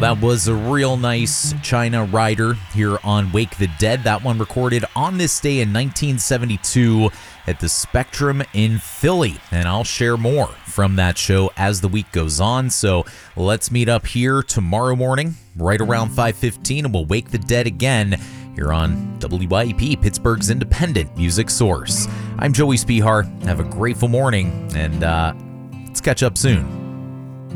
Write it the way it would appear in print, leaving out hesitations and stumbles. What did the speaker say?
that was a real nice China Rider here on Wake the Dead. That one recorded on this day in 1972 at the Spectrum in Philly. And I'll share more from that show as the week goes on. So let's meet up here tomorrow morning, right around 5:15, and we'll Wake the Dead again here on WYEP, Pittsburgh's independent music source. I'm Joey Spihar. Have a grateful morning, and let's catch up soon.